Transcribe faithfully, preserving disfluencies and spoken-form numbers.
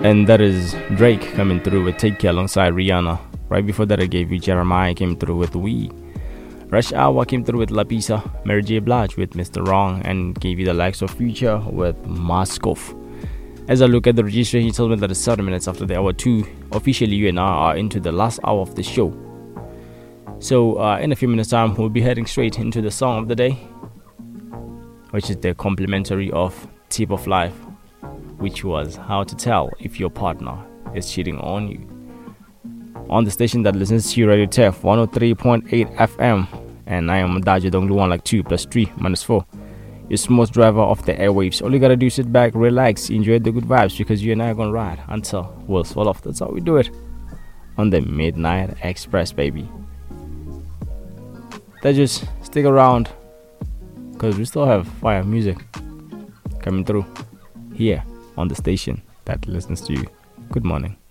And that is Drake coming through with Take Care alongside Rihanna. Right before that, I gave you Jeremiah came through with We. Rush Hour came through with La Pisa. Mary J. Blige with Mister Wrong. And gave you the likes of Future with Maskov. As I look at the register, he told me that it's seven minutes after the hour two. Officially, you and I are into the last hour of the show. So, uh, in a few minutes' time, we'll be heading straight into the song of the day, which is the complimentary of Tip of Life, which was how to tell if your partner is cheating on you. On the station that listens to you, Radio T E F one oh three point eight F M, and I am Daja Dongluan, like two plus three minus four. Your smooth driver of the airwaves. All you gotta do is sit back, relax, enjoy the good vibes, because you and I are gonna ride until wheels fall off. That's how we do it on the Midnight Express, baby. Then just stick around, because we still have fire music coming through here on the station that listens to you. Good morning.